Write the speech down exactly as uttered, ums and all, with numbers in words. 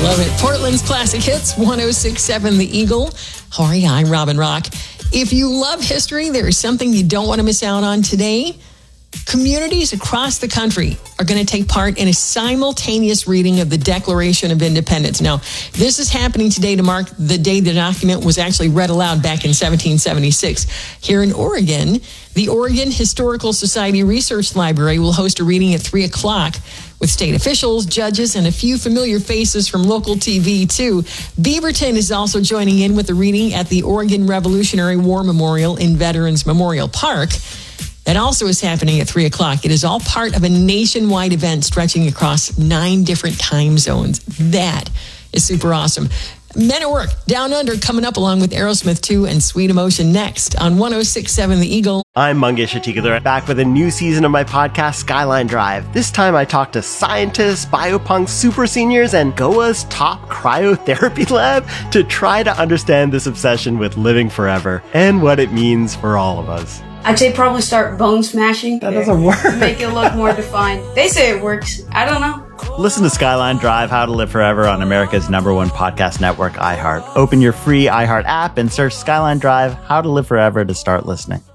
Love it. Portland's Classic Hits, one oh six point seven The Eagle. How are you? I'm Robin Rock. If you love history, there is something you don't want to miss out on today. Communities across the country are going to take part in a simultaneous reading of the Declaration of Independence. Now, this is happening today to mark the day the document was actually read aloud back in seventeen seventy-six. Here in Oregon, the Oregon Historical Society Research Library will host a reading at three o'clock with state officials, judges, and a few familiar faces from local T V, too. Beaverton is also joining in with a reading at the Oregon Revolutionary War Memorial in Veterans Memorial Park. That also is happening at three o'clock. It is all part of a nationwide event stretching across nine different time zones. That is super awesome. Men at Work, Down Under, coming up along with Aerosmith two and Sweet Emotion next on one oh six point seven The Eagle. I'm Mangesh Atikadar, back with a new season of my podcast, Skyline Drive. This time I talk to scientists, biopunks, super seniors, and G O A's top cryotherapy lab to try to understand this obsession with living forever and what it means for all of us. I'd say probably start bone smashing. That doesn't work. Make it look more defined. They say it works. I don't know. Listen to Skyline Drive, How to Live Forever on America's number one podcast network, iHeart. Open your free iHeart app and search Skyline Drive, How to Live Forever to start listening.